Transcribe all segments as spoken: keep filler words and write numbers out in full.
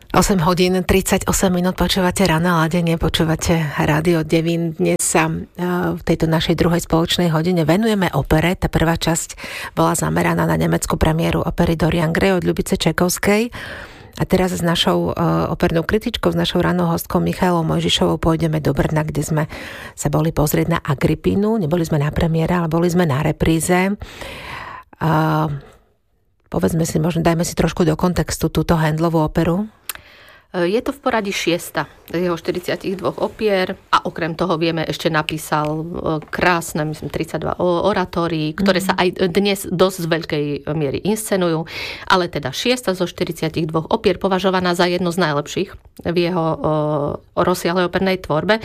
osem hodín tridsaťosem minút počúvate Ranné ladenie, počúvate Rádio Devín. Dnes sa v tejto našej druhej spoločnej hodine venujeme opere. Tá prvá časť bola zameraná na nemeckú premiéru opery Dorian Gray od Ľubice Čekovskej. A teraz s našou opernou kritičkou, s našou rannou hostkou Michailou Mojžišovou pôjdeme do Brna, kde sme sa boli pozrieť na Agripinu. Neboli sme na premiére, ale boli sme na repríze. A povedzme si, možno dajme si trošku do kontextu túto Handlovú operu. Je to v poradí šiesta z jeho štyridsaťdva opier a okrem toho vieme, ešte napísal krásne, myslím, tridsaťdva oratórií, ktoré mm-hmm. sa aj dnes dosť z veľkej miery inscenujú, ale teda šiesta zo štyridsaťdva opier považovaná za jednu z najlepších v jeho rozsiahlej opernej tvorbe.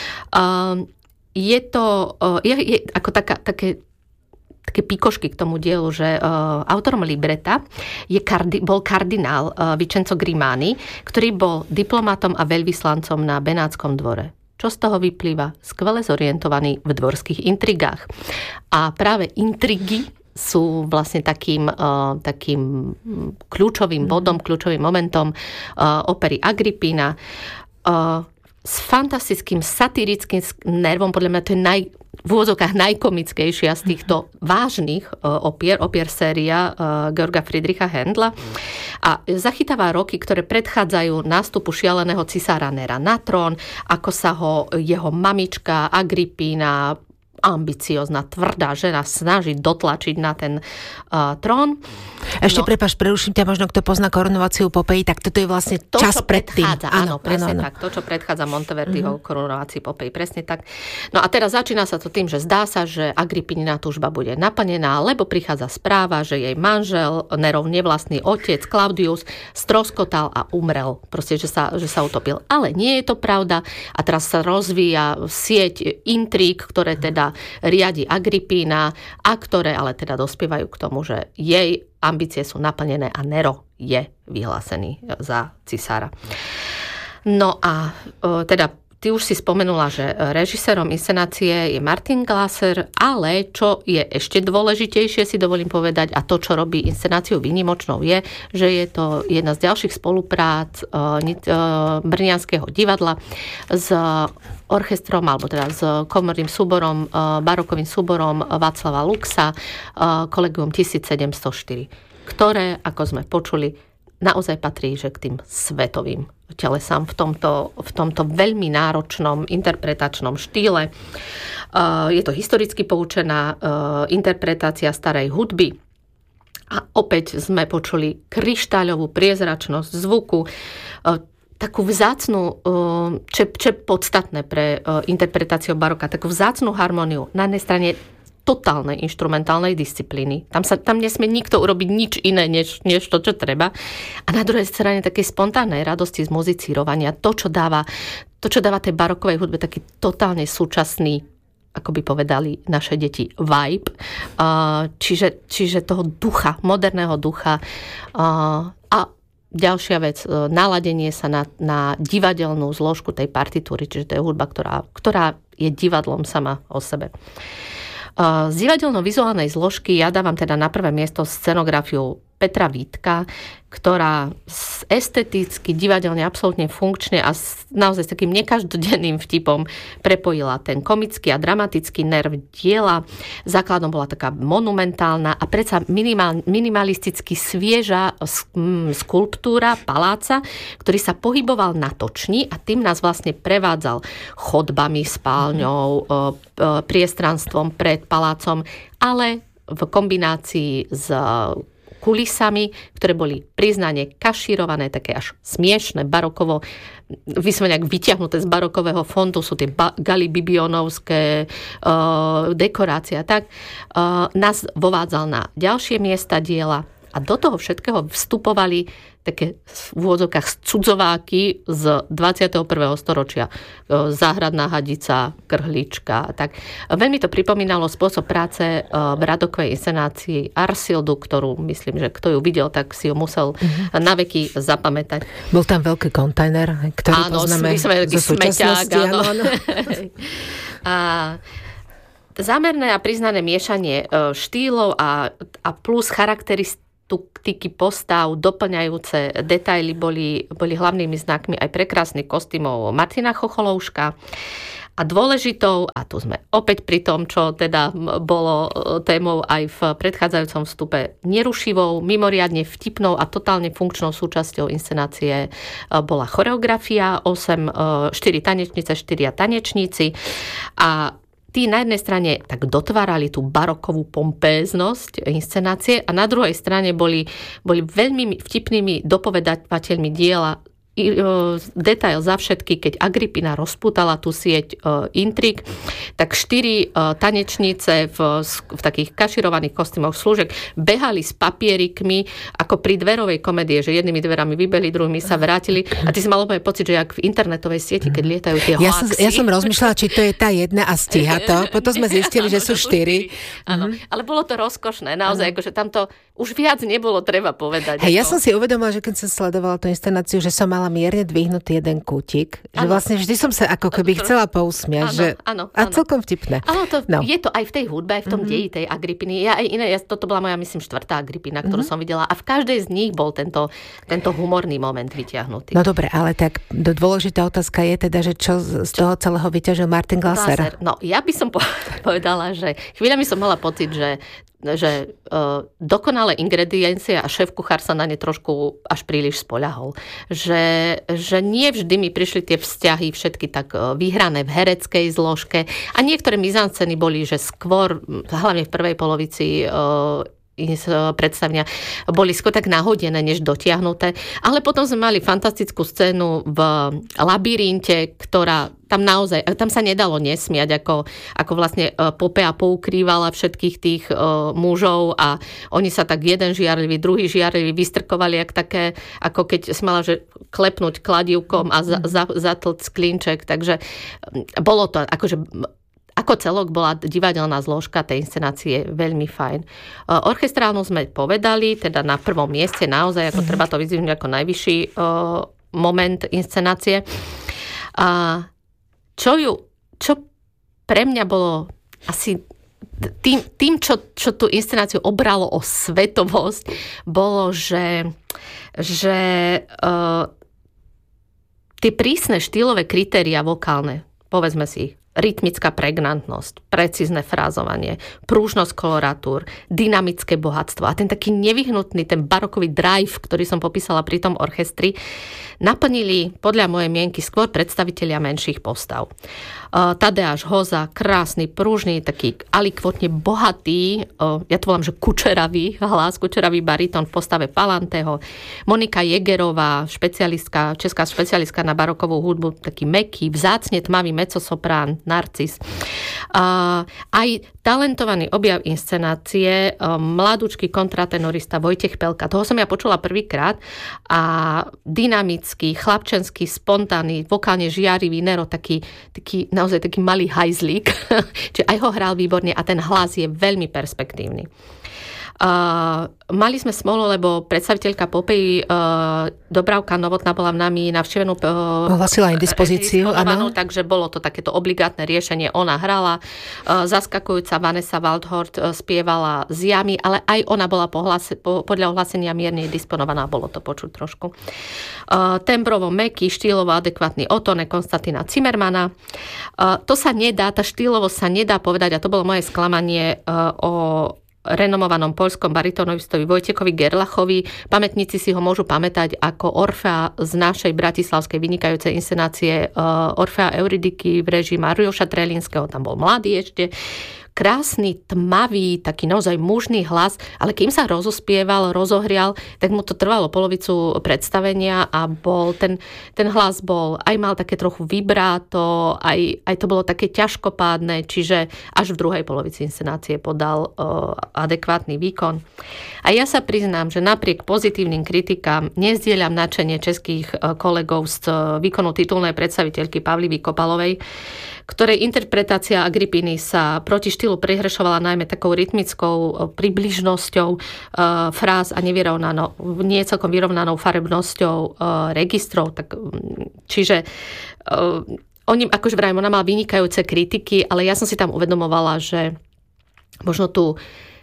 Je to je, je ako taká, také také pikošky k tomu dielu, že uh, autorom libreta je kardi, bol kardinál uh, Vincenzo Grimani, ktorý bol diplomatom a veľvyslancom na Benátskom dvore. Čo z toho vyplýva? Skvele zorientovaný v dvorských intrigách. A práve intrigy sú vlastne takým, uh, takým kľúčovým bodom, kľúčovým momentom uh, opery Agripina. Uh, s fantastickým satirickým nervom, podľa mňa to je naj, v úvodzovkách najkomickejšia z týchto vážnych uh, opier, opier séria uh, Georga Friedricha Handla. A zachytáva roky, ktoré predchádzajú nástupu šialeného cisára Nera na trón, ako sa ho jeho mamička Agripina, ambiciozná, tvrdá žena, snaží dotlačiť na ten uh, trón. Ešte no, prepáč, preruším ťa, možno kto pozná korunováciu Popei, tak toto je vlastne to, čas predtým. Áno, áno, presne áno, áno. tak. To, čo predchádza Monteverdiho uh-huh. korunovácii Popei, presne tak. No a teraz začína sa to tým, že zdá sa, že Agripinina túžba bude naplnená, lebo prichádza správa, že jej manžel, Nerov nevlastný otec, Claudius, stroskotal a umrel. Proste, že sa, že sa utopil. Ale nie je to pravda a teraz sa rozvíja sieť intríg, ktoré teda riadi Agripína a ktoré ale teda dospievajú k tomu, že jej ambície sú naplnené a Nero je vyhlásený za cisára. No a teda ty už si spomenula, že režisérom inscenácie je Martin Glaser, ale čo je ešte dôležitejšie, si dovolím povedať, a to, čo robí inscenáciu výnimočnou, je, že je to jedna z ďalších spoluprác Brnianského divadla s orchestrom, alebo teda s komorným súborom, barokovým súborom Václava Luxa, Collegium tisícsedemstoštyri, ktoré, ako sme počuli, naozaj patrí, že k tým svetovým telesám v tomto, v tomto veľmi náročnom interpretačnom štýle. Je to historicky poučená interpretácia starej hudby. A opäť sme počuli kryštáľovú priezračnosť zvuku, takú vzácnu, čo je podstatné pre interpretáciu baroka, takú vzácnu harmóniu. Na jednej strane totálnej inštrumentálnej disciplíny. Tam sa tam nesmie nikto urobiť nič iné, než, než to, čo treba. A na druhej strane takej spontánnej radosti z muzicírovania. To, čo dáva, to, čo dáva tej barokovej hudbe taký totálne súčasný, ako by povedali naše deti, vibe. Uh, čiže, čiže toho ducha, moderného ducha. Uh, a ďalšia vec, naladenie sa na, na divadelnú zložku tej partitúry, čiže to je hudba, ktorá, ktorá je divadlom sama o sebe. Z divadelno-vizuálnej zložky ja dávam teda na prvé miesto scenografiu Petra Vítka, ktorá esteticky, divadelne, absolútne funkčne a naozaj s takým nekaždodenným vtipom prepojila ten komický a dramatický nerv diela. Základom bola taká monumentálna a predsa minimál, minimalisticky svieža skulptúra paláca, ktorý sa pohyboval na točni a tým nás vlastne prevádzal chodbami, spálňou, mm-hmm. priestranstvom pred palácom, ale v kombinácii s kulisami, ktoré boli priznane kašírované, také až smiešne, barokovo, vyslovene ak vyťahnuté z barokového fondu, sú tie ba- galibibionovské uh, dekorácie a tak, uh, nás vovádzal na ďalšie miesta diela a do toho všetkého vstupovali také v úvodzovkách cudzováky z dvadsiateho prvého storočia. Záhradná hadica, krhlička. Tak. Veľmi to pripomínalo spôsob práce v Radokovej inscenácii Arsildu, ktorú myslím, že kto ju videl, tak si ju musel uh-huh. naveky zapamätať. Bol tam veľký kontajner, ktorý áno, poznáme zo súčasnosti. Áno, áno. A zámerné a priznané miešanie štýlov a, a plus charakteristiky kostýmky postav, doplňajúce detaily boli, boli hlavnými znakmi aj prekrásnych kostýmov Martina Chocholouška. A dôležitou, a tu sme opäť pri tom, čo teda bolo témou aj v predchádzajúcom vstupe, nerušivou, mimoriadne vtipnou a totálne funkčnou súčasťou inscenácie bola choreografia, osem, štyri tanečnice, štyria tanečníci a tí na jednej strane tak dotvárali tú barokovú pompéznosť inscenácie a na druhej strane boli, boli veľmi vtipnými dopovedateľmi diela. Detail za všetky, keď Agripina rozpútala tú sieť uh, intrik, tak štyri uh, tanečnice v, v takých kaširovaných kostýmoch slúžek behali s papierikmi ako pri dverovej komédie, že jednými dverami vybehli, druhými sa vrátili a ty si mal úplne pocit, že jak v internetovej sieti, keď lietajú tie ja som, ja som rozmýšľala, či to je tá jedna a stíha to, potom sme zistili, že sú štyri. Áno, mm-hmm. ale bolo to rozkošné, naozaj, akože tam to už viac nebolo treba povedať. Hej, ja som si uvedomila, že keď som sledovala tú inscenáciu, že som mala mierne dvihnutý jeden kútik, že ano. Vlastne vždy som sa ako keby chcela pousmiať, ano, že ano, a ano. celkom vtipné. Áno, to, no. je to aj v tej hudbe, aj v tom mm-hmm. deji tej Agripiny. Ja aj iné, ja, toto bola moja, myslím, štvrtá Agripina, ktorú mm-hmm. som videla a v každej z nich bol tento, tento humorný moment vyťahnutý. No dobre, ale tak dôležitá otázka je teda, že čo z toho celého vyťažil Martin Glaser? No, ja by som povedala, že chvíľami som mala pocit, že že uh, dokonalé ingrediencie a šéf-kuchár sa na ne trošku až príliš spoľahol. Že, že nie vždy mi prišli tie vzťahy všetky tak uh, vyhrané v hereckej zložke a niektoré mizanscény boli, že skôr, hlavne v prvej polovici uh, predstavenia boli skôr tak nahodené, než dotiahnuté. Ale potom sme mali fantastickú scénu v labyrinte, ktorá tam naozaj, tam sa nedalo nesmiať, ako, ako vlastne Popea poukrývala všetkých tých uh, mužov a oni sa tak jeden žiarlivý, druhý žiarlivý vystrkovali, jak také, ako keď si mala, že klepnúť kladívkom a za, za, zatlc klinček. Takže bolo to akože ako celok bola divadelná zložka tej inscenácie veľmi fajn. Orchestrálnu sme povedali, teda na prvom mieste naozaj, ako treba to vyzvihnúť ako najvyšší uh, moment inscenácie. A čo ju, čo pre mňa bolo asi tým, tým čo, čo tú inscenáciu obralo o svetovosť, bolo, že, že uh, tie prísne štýlové kritériá vokálne, povedzme si, rytmická pregnantnosť, precízne frázovanie, prúžnosť koloratúr, dynamické bohatstvo a ten taký nevyhnutný, ten barokový drive, ktorý som popísala pri tom orchestri, naplnili podľa mojej mienky skôr predstavitelia menších postav. Tadeáš Hoza, krásny, prúžny, taký alikvotne bohatý, ja to volám, že kučeravý hlas, kučeravý baritón v postave Palanteho. Monika Jegerová, špecialistka, česká špecialistka na barokovú hudbu, taký mäkký, vzácne tmavý mezzosoprán, Narcis. Aj talentovaný objav inscenácie, mladúčky kontratenorista Vojtech Pelka. Toho som ja počula prvýkrát a dynamický, chlapčenský, spontánny, vokálne žiarivý Nero, taký, taký naozaj taký malý hajzlík. Čiže aj ho hral výborne a ten hlas je veľmi perspektívny. Uh, mali sme smolu, lebo predstaviteľka Popey uh, Dobravka Novotná bola v nami navštívenú uh, ohlasila indispozíciu, áno. Takže bolo to takéto obligátne riešenie. Ona hrala, uh, zaskakujúca Vanessa Waldhort uh, spievala z jamy, ale aj ona bola pohlase, po, podľa ohlásenia mierne disponovaná, bolo to počuť trošku. Uh, tembrovo mäkký, štýlovo adekvátny Otone Konstantina Zimmermana. Uh, to sa nedá, tá štýlovosť sa nedá povedať, a to bolo moje sklamanie uh, o renomovanom poľskom baritónovistovi Vojtechovi Gerlachovi. Pamätníci si ho môžu pamätať ako Orfea z našej bratislavskej vynikajúcej inscenácie uh, Orfea Euridiky v režii Mariuša Trelinského. Tam bol mladý ešte. Krásny, tmavý, taký naozaj mužný hlas, ale kým sa rozospieval, rozohrial, tak mu to trvalo polovicu predstavenia a bol ten, ten hlas bol, aj mal také trochu vibráto, aj, aj to bolo také ťažkopádne, čiže až v druhej polovici inscenácie podal uh, adekvátny výkon. A ja sa priznám, že napriek pozitívnym kritikám nezdieľam nadšenie českých uh, kolegov z uh, výkonu titulnej predstaviteľky Pavlivy Kopalovej, ktorej interpretácia Agripiny sa proti štýlu prihrešovala najmä takou rytmickou približnosťou e, fráz a nevyrovnanou, nie celkom vyrovnanou farebnosťou e, registrov. Tak, čiže e, oni, akože vrajím, ona mala vynikajúce kritiky, ale ja som si tam uvedomovala, že možno tú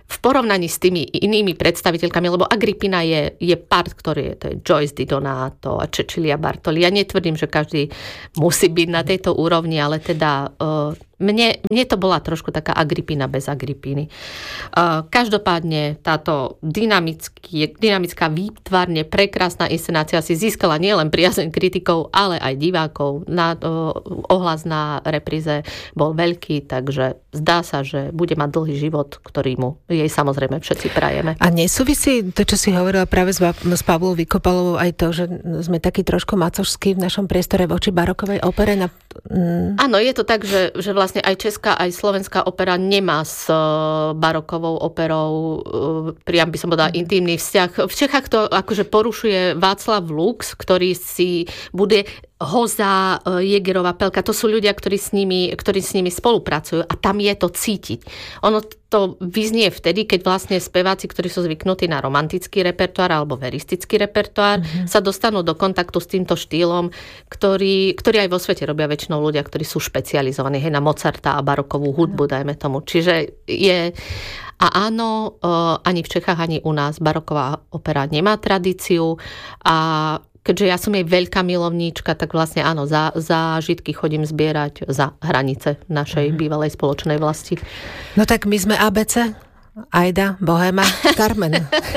v porovnaní s tými inými predstaviteľkami, lebo Agrippina je, je part, ktorý je, to je Joyce Di Donato a Cecilia Bartoli. Ja netvrdím, že každý musí byť na tejto úrovni, ale teda uh, mne, mne to bola trošku taká Agrippina bez Agrippiny. Uh, každopádne táto dynamický, dynamická výtvarne prekrásna inscenácia si získala nielen priazeň kritikov, ale aj divákov. Na, uh, ohlas na repríze bol veľký, takže zdá sa, že bude mať dlhý život, ktorý mu jej samozrejme všetci prajeme. A nesúvisí to, čo si hovorila práve s, s Pavlou Vykopalovou, aj to, že sme takí trošku macožskí v našom priestore voči barokovej opere? Na... Mm. Áno, je to tak, že, že vlastne aj česká, aj slovenská opera nemá s barokovou operou priam by som povedala intímny vzťah. V Čechách to akože porušuje Václav Lux, ktorý si bude Hoza, Jägerova, Pelka, to sú ľudia, ktorí s nimi, ktorí s nimi spolupracujú a tam je to cítiť. Ono to vyznie vtedy, keď vlastne speváci, ktorí sú zvyknutí na romantický repertoár alebo veristický repertoár, mm-hmm. sa dostanú do kontaktu s týmto štýlom, ktorý, ktorý aj vo svete robia väčšinou ľudia, ktorí sú špecializovaní hej, na Mozarta a barokovú hudbu, no. dajme tomu. Čiže je... A áno, ani v Čechách, ani u nás baroková opera nemá tradíciu a keďže ja som jej veľká milovníčka, tak vlastne áno, za zážitky chodím zbierať za hranice našej bývalej spoločnej vlasti. No tak my sme á bé cé, Aida, Bohéma, Carmen.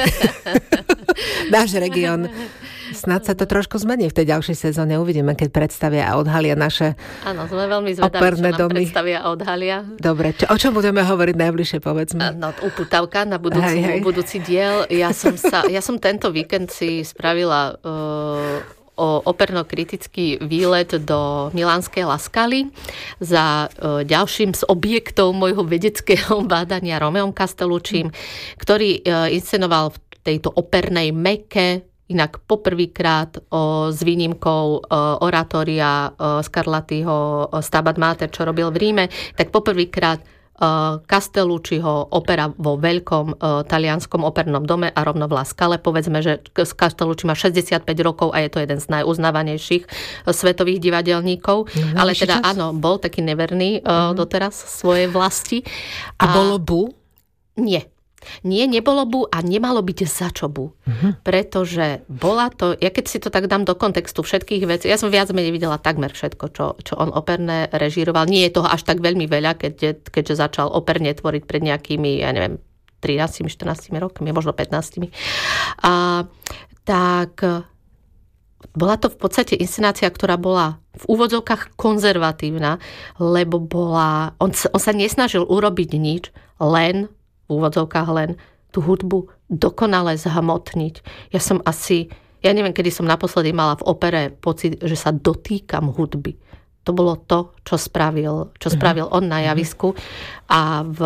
Náš región. Snad sa to trošku zmení v tej ďalšej sezóne. Uvidíme, keď predstavia a odhalia naše áno, sme veľmi zvedaví, čo nám domy. predstavia a odhalia. Dobre, čo, o čom budeme hovoriť najbližšie, povedzme? No, uputavka na budúci, hej, hej. budúci diel. Ja som, sa, ja som tento víkend si spravila uh, o operno-kritický výlet do milánskej La Scali za uh, ďalším z objektov môjho vedeckého bádania Romeom Castelluccim, ktorý uh, inscenoval v tejto opernej Meke, inak poprvýkrát o, s výnimkou o, oratória o, Scarlattiho Stabat Mater, čo robil v Ríme, tak poprvýkrát o, Castellucciho opera vo veľkom o, talianskom opernom dome a rovno v La Scale. Povedzme, že Castellucci má šesťdesiatpäť rokov a je to jeden z najuznávanejších svetových divadelníkov. Mm, Ale teda čas? áno, bol taký neverný mm. o, doteraz svojej vlasti. A, a bolo bu? Nie. Nie, nebolo bu a nemalo byť za čo bu. Uh-huh. Pretože bola to, ja keď si to tak dám do kontextu všetkých vecí, ja som viac menej videla takmer všetko, čo, čo on operné režíroval. Nie je toho až tak veľmi veľa, keď, keďže začal operne tvoriť pred nejakými, ja neviem, trinásť štrnásť rokmi, možno pätnásť. A tak bola to v podstate inscenácia, ktorá bola v úvodzovkách konzervatívna, lebo bola, on, on sa nesnažil urobiť nič, len v úvodzovkách len tú hudbu dokonale zhmotniť. Ja som asi, ja neviem, kedy som naposledy mala v opere pocit, že sa dotýkam hudby. To bolo to, čo spravil, čo spravil on na javisku a v,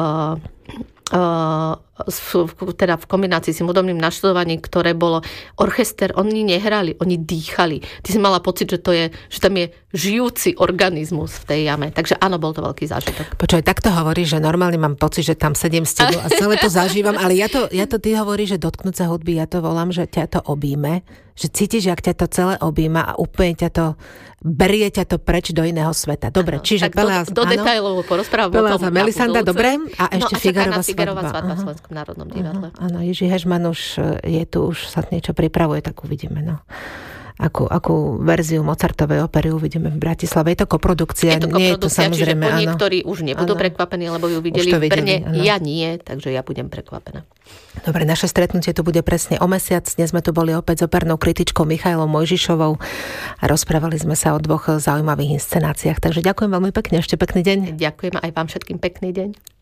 v, teda v kombinácii s hudobným naštudovaním, ktoré bolo orchester, oni nehrali, oni dýchali. Ty si mala pocit, že to je, že tam je žijúci organizmus v tej jame. Takže áno, bol to veľký zážitok. Počuj, takto hovoríš, že normálne mám pocit, že tam sedím s tebou a celé to zažívam, ale ja to, ja to ty hovoríš, že dotknúť sa hudby, ja to volám, že ťa to obíme, že cítiš, jak ťa to celé objíma a úplne ťa to berie ťa to preč do iného sveta. Dobre, ano, čiže Pelléa, do, do detailov porozprávam o tom. Melisanda, dobre? A ešte no, Figarova svadba. Figarova svadba v Slovenskom národnom divadle. Áno, Jiří Hežman už je tu, už sa niečo pripravuje, tak uvidíme, no. Akú, akú verziu Mozartovej opery uvidíme v Bratislave. Je to koprodukcia. Je to nie koprodukcia, je to, čiže po áno. niektorí už nebudú áno. prekvapení, lebo ju videli v Brne. Áno. Ja nie, takže ja budem prekvapená. Dobre, naše stretnutie tu bude presne o mesiac. Dnes sme tu boli opäť s opernou kritičkou Michailou Mojžišovou a rozprávali sme sa o dvoch zaujímavých inscenáciách. Takže ďakujem veľmi pekne. Ešte pekný deň. Ďakujem aj vám všetkým pekný deň.